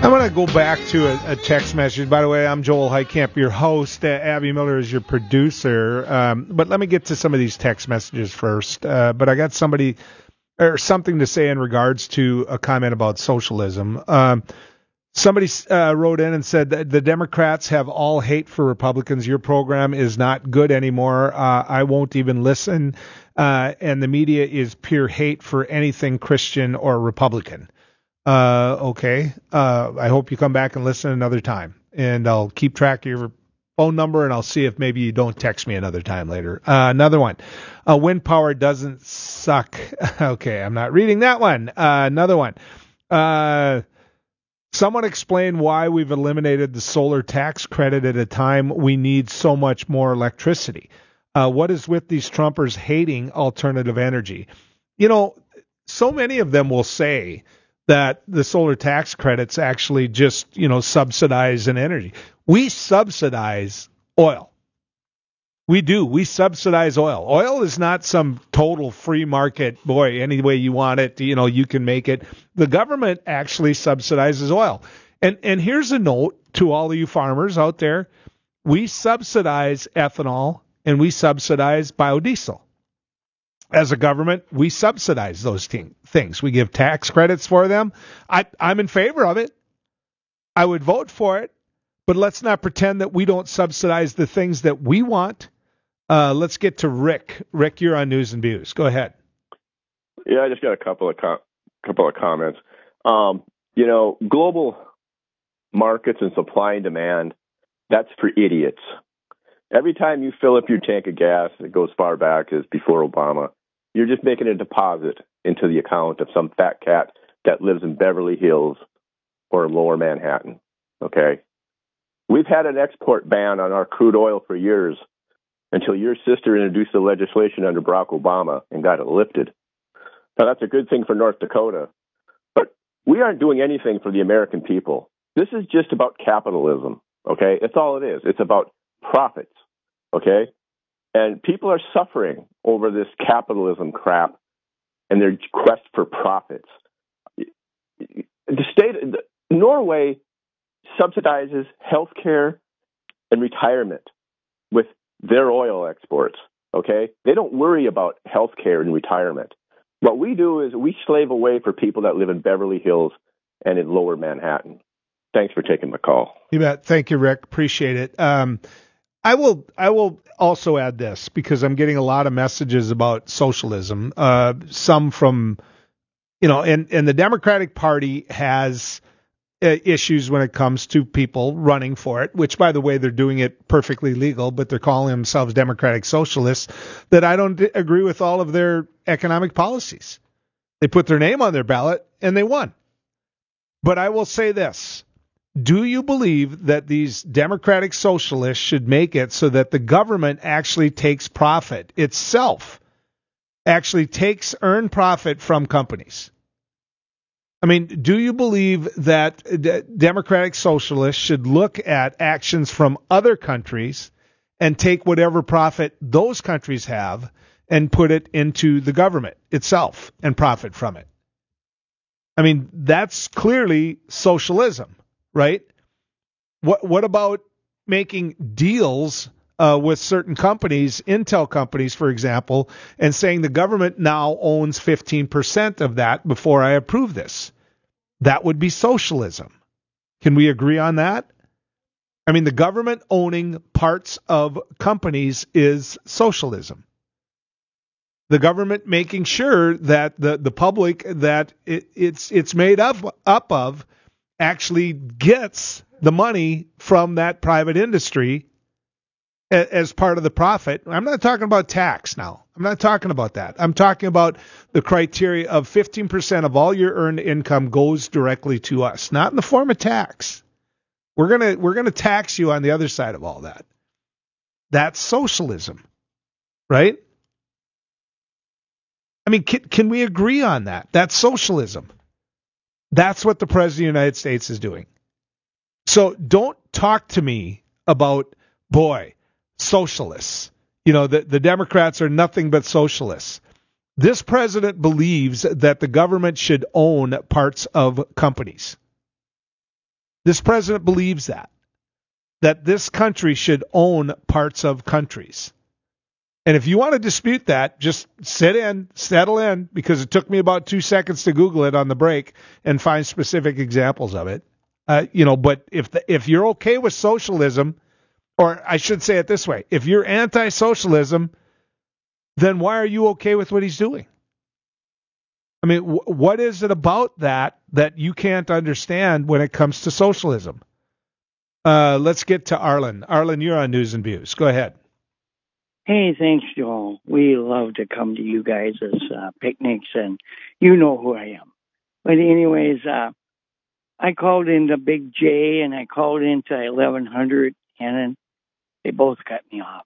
I'm going to go back to a text message. By the way, I'm Joel Heitkamp, your host. Abby Miller is your producer. But let me get to some of these text messages first. But I got something to say in regards to a comment about socialism. Somebody wrote in and said that the Democrats have all hate for Republicans. Your program is not good anymore. I won't even listen. And the media is pure hate for anything Christian or Republican. Okay. I hope you come back and listen another time. And I'll keep track of your phone number, and I'll see if maybe you don't text me another time later. Another one. Wind power doesn't suck. Okay, I'm not reading that one. Another one. Someone explain why we've eliminated the solar tax credit at a time we need so much more electricity. What is with these Trumpers hating alternative energy? You know, so many of them will say that the solar tax credits actually just, subsidize an energy. We subsidize oil. We do. We subsidize oil. Oil is not some total free market, boy, any way you want it, you can make it. The government actually subsidizes oil. And here's a note to all of you farmers out there. We subsidize ethanol and we subsidize biodiesel. As a government, we subsidize those things. We give tax credits for them. I'm in favor of it. I would vote for it. But let's not pretend that we don't subsidize the things that we want. Let's get to Rick. Rick, you're on News and Views. Go ahead. Yeah, I just got a couple of comments. Global markets and supply and demand, that's for idiots. Every time you fill up your tank of gas, it goes far back as before Obama, you're just making a deposit into the account of some fat cat that lives in Beverly Hills or Lower Manhattan. Okay? We've had an export ban on our crude oil for years until your sister introduced the legislation under Barack Obama and got it lifted. Now, that's a good thing for North Dakota, but we aren't doing anything for the American people. This is just about capitalism, okay? It's all it is. It's about profits, okay? And people are suffering over this capitalism crap and their quest for profits. Norway subsidizes healthcare and retirement with their oil exports, okay? They don't worry about healthcare and retirement. What we do is we slave away for people that live in Beverly Hills and in Lower Manhattan. Thanks for taking my call. You bet. Thank you, Rick. Appreciate it. I will also add this because I'm getting a lot of messages about socialism. Some from, and the Democratic Party has issues when it comes to people running for it, which, by the way, they're doing it perfectly legal, but they're calling themselves Democratic Socialists, that I don't agree with all of their economic policies. They put their name on their ballot and they won. But I will say this. Do you believe that these Democratic Socialists should make it so that the government actually takes profit itself, actually takes earned profit from companies? I mean, do you believe that Democratic Socialists should look at actions from other countries and take whatever profit those countries have and put it into the government itself and profit from it? I mean, that's clearly socialism, right? What about making deals with certain companies, Intel companies, for example, and saying the government now owns 15% of that before I approve this? That would be socialism. Can we agree on that? I mean, the government owning parts of companies is socialism. The government making sure that the public that it's made up of actually gets the money from that private industry as part of the profit. I'm not talking about tax now. I'm not talking about that. I'm talking about the criteria of 15% of all your earned income goes directly to us, not in the form of tax. We're gonna tax you on the other side of all that. That's socialism, right? I mean, can we agree on that? That's socialism. That's what the President of the United States is doing. So don't talk to me about, socialists. The Democrats are nothing but socialists. This president believes that the government should own parts of companies. This president believes that this country should own parts of countries. And if you want to dispute that, just settle in, because it took me about 2 seconds to Google it on the break and find specific examples of it. But if you're okay with socialism, or I should say it this way, if you're anti-socialism, then why are you okay with what he's doing? I mean, what is it about that you can't understand when it comes to socialism? Let's get to Arlen. Arlen, you're on News and Views. Go ahead. Hey, thanks, Joel. We love to come to you guys' picnics, and you know who I am. But anyways, I called into Big J, and I called into 1100, and they both cut me off.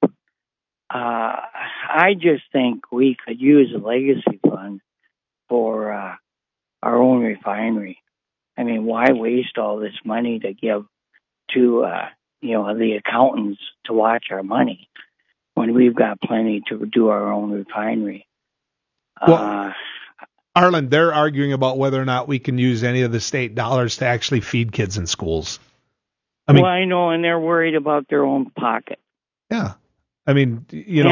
I just think we could use a legacy fund for our own refinery. I mean, why waste all this money to give to the accountants to watch our money when we've got plenty to do our own refinery? Well, Arlen, they're arguing about whether or not we can use any of the state dollars to actually feed kids in schools. I know, and they're worried about their own pocket. Yeah. I mean,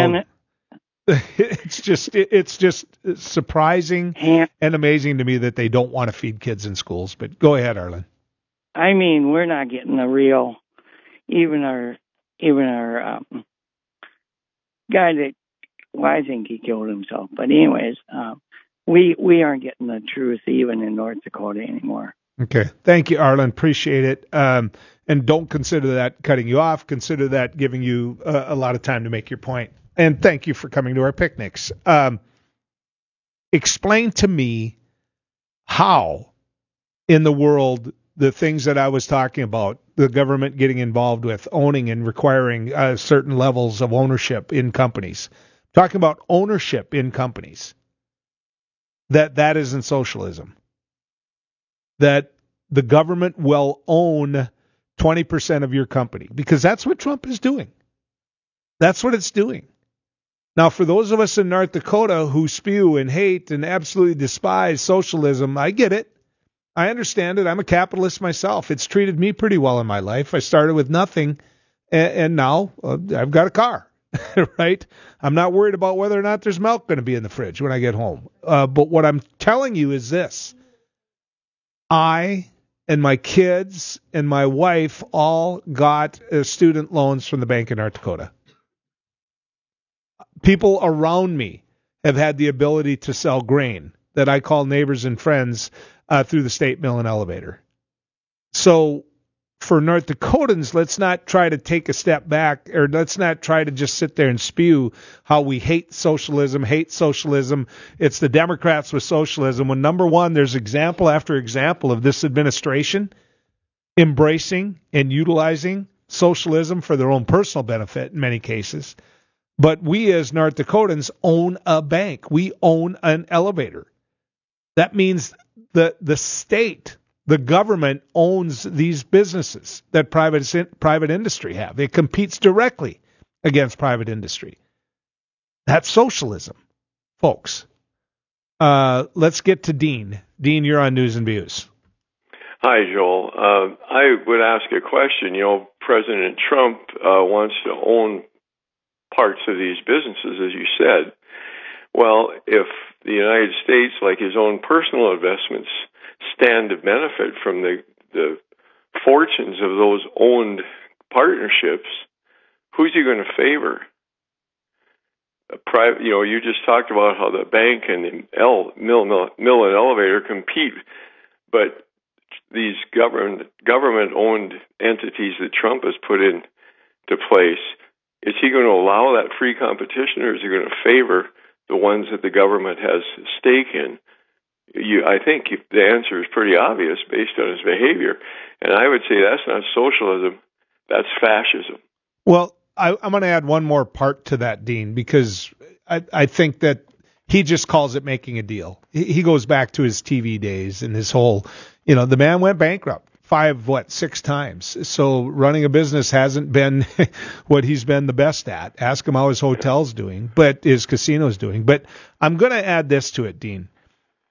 it's just surprising and amazing to me that they don't want to feed kids in schools. But go ahead, Arlen. I mean, we're not getting the real, even our guy that, I think he killed himself. But anyways, we aren't getting the truth even in North Dakota anymore. Okay. Thank you, Arlen. Appreciate it. And don't consider that cutting you off. Consider that giving you a lot of time to make your point. And thank you for coming to our picnics. Explain to me how in the world the things that I was talking about, the government getting involved with, owning and requiring certain levels of ownership in companies, talking about ownership in companies, that isn't socialism. That the government will own 20% of your company, because that's what Trump is doing. That's what it's doing. Now, for those of us in North Dakota who spew and hate and absolutely despise socialism, I get it. I understand it. I'm a capitalist myself. It's treated me pretty well in my life. I started with nothing, and now I've got a car, right? I'm not worried about whether or not there's milk going to be in the fridge when I get home. But what I'm telling you is this. I and my kids and my wife all got student loans from the Bank of North Dakota. People around me have had the ability to sell grain that I call neighbors and friends through the state mill and elevator. So for North Dakotans, let's not try to take a step back, or let's not try to just sit there and spew how we hate socialism. It's the Democrats with socialism. When, number one, there's example after example of this administration embracing and utilizing socialism for their own personal benefit in many cases. But we as North Dakotans own a bank. We own an elevator. That means the state, the government, owns these businesses that private industry have. It competes directly against private industry. That's socialism, folks. Let's get to Dean. Dean, you're on News and Views. Hi, Joel. I would ask a question. President Trump wants to own parts of these businesses, as you said. Well, if the United States, like his own personal investments, stand to benefit from the fortunes of those owned partnerships, who's he going to favor? You just talked about how the bank and the mill and elevator compete, but these government-owned entities that Trump has put into place, is he going to allow that free competition, or is he going to favor the ones that the government has a stake in? I think the answer is pretty obvious based on his behavior. And I would say that's not socialism, that's fascism. Well, I'm going to add one more part to that, Dean, because I think that he just calls it making a deal. He goes back to his TV days and his whole, the man went bankrupt 6 times. So running a business hasn't been what he's been the best at. Ask him how his hotel's doing, but his casino's doing. But I'm going to add this to it, Dean.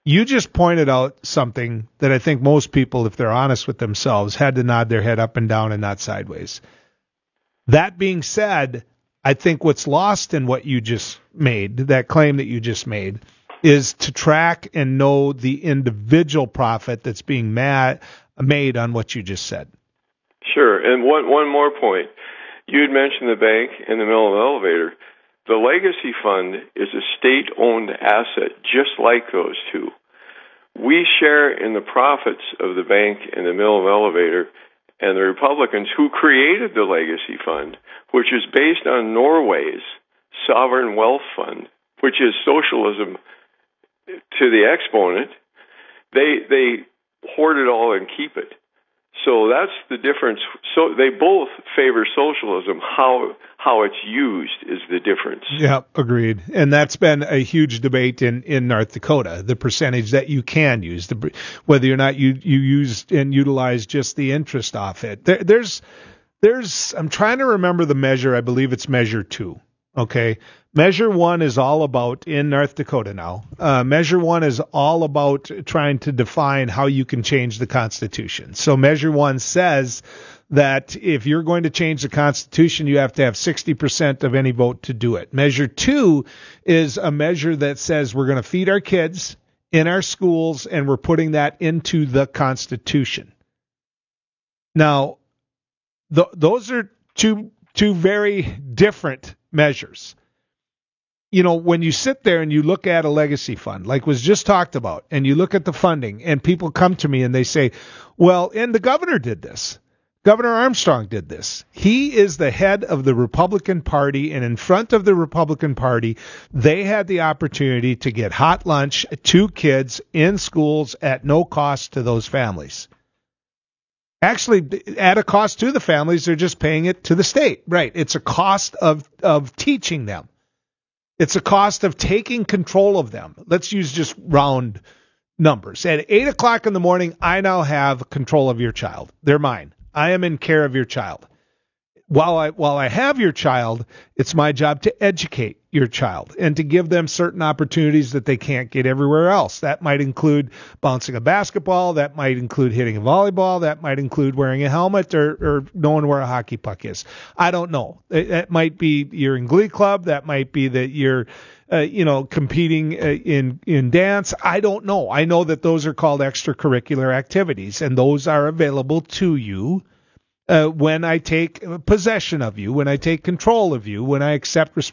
You just pointed out something that I think most people, if they're honest with themselves, had to nod their head up and down and not sideways. That being said, I think what's lost in what you just made, that claim that you just made, is to track and know the individual profit that's being made on what you just said. Sure. And one more point. You had mentioned the bank and the mill and elevator. The legacy fund is a state-owned asset, just like those two. We share in the profits of the bank and the mill and elevator, and the Republicans who created the legacy fund, which is based on Norway's sovereign wealth fund, which is socialism to the exponent, they hoard it all and keep it. So that's the difference. So they both favor socialism. How it's used is the difference. Yeah, agreed. And that's been a huge debate in North Dakota, the percentage that you can use, whether or not you use and utilize just the interest off it. There's I'm trying to remember the measure. I believe it's measure 2. Okay. Measure 1 is all about, in North Dakota now, Measure 1 is all about trying to define how you can change the Constitution. So Measure 1 says that if you're going to change the Constitution, you have to have 60% of any vote to do it. Measure 2 is a measure that says we're going to feed our kids in our schools, and we're putting that into the Constitution. Now, those are two very different measures. You know, when you sit there and you look at a legacy fund, like was just talked about, and you look at the funding, and people come to me and they say, well, and the governor did this. Governor Armstrong did this. He is the head of the Republican Party, and in front of the Republican Party, they had the opportunity to get hot lunch to kids in schools at no cost to those families. Actually, at a cost to the families, they're just paying it to the state. Right. It's a cost of teaching them. It's a cost of taking control of them. Let's use just round numbers. At 8 o'clock in the morning, I now have control of your child. They're mine. I am in care of your child. While I have your child, it's my job to educate your child and to give them certain opportunities that they can't get everywhere else. That might include bouncing a basketball. That might include hitting a volleyball. That might include wearing a helmet or knowing where a hockey puck is. I don't know. It might be you're in Glee Club. That might be that you're competing in dance. I don't know. I know that those are called extracurricular activities, and those are available to you when I take possession of you, when I take control of you, when I accept responsibility